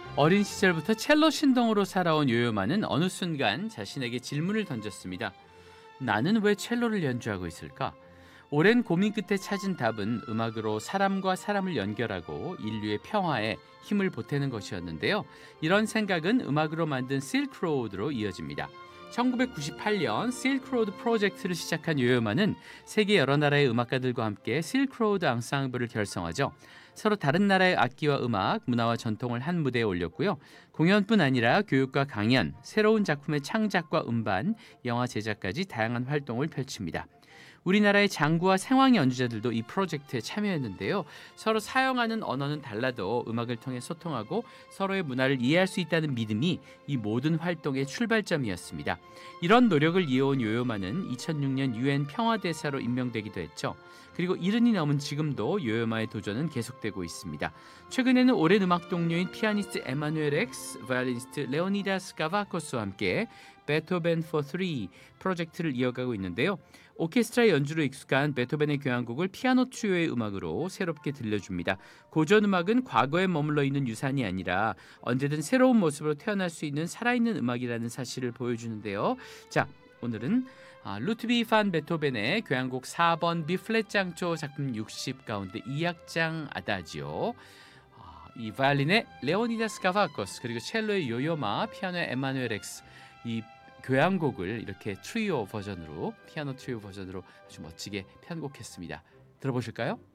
어린 시절부터 첼로 신동으로 살아온 요요마는 어느 순간 자신에게 질문을 던졌습니다. 나는 왜 첼로를 연주하고 있을까? 오랜 고민 끝에 찾은 답은 음악으로 사람과 사람을 연결하고 인류의 평화에 힘을 보태는 것이었는데요. 이런 생각은 음악으로 만든 실크로드로 이어집니다. 1998년 실크로드 프로젝트를 시작한 요요마는 세계 여러 나라의 음악가들과 함께 실크로드 앙상블을 결성하죠. 서로 다른 나라의 악기와 음악, 문화와 전통을 한 무대에 올렸고요. 공연뿐 아니라 교육과 강연, 새로운 작품의 창작과 음반, 영화 제작까지 다양한 활동을 펼칩니다. 우리나라의 장구와 생황 연주자들도 이 프로젝트에 참여했는데요. 서로 사용하는 언어는 달라도 음악을 통해 소통하고 서로의 문화를 이해할 수 있다는 믿음이 이 모든 활동의 출발점이었습니다. 이런 노력을 이어온 요요마는 2006년 유엔 평화대사로 임명되기도 했죠. 그리고 70이 넘은 지금도 요요마의 도전은 계속되고 있습니다. 최근에는 오랜 음악 동료인 피아니스트 에마누엘 엑스, 바이올리니스트 레오니다스 카바코스와 함께 베토벤 for Three 프로젝트를 이어가고 있는데요. 오케스트라 연주로 익숙한 베토벤의 교향곡을 피아노 트리오의 음악으로 새롭게 들려줍니다. 고전 음악은 과거에 머물러 있는 유산이 아니라 언제든 새로운 모습으로 태어날 수 있는 살아있는 음악이라는 사실을 보여주는데요. 자, 오늘은 루트비 판 베토벤의 교향곡 4번 비플랫 장조 작품 60 가운데 2악장 아다지오, 이 바이올린의 레오니다스 카바코스, 그리고 첼로의 요요마, 피아노의 에마누엘 엑스, 이 교향곡을 이렇게 트리오 버전으로, 피아노 트리오 버전으로 아주 멋지게 편곡했습니다. 들어보실까요?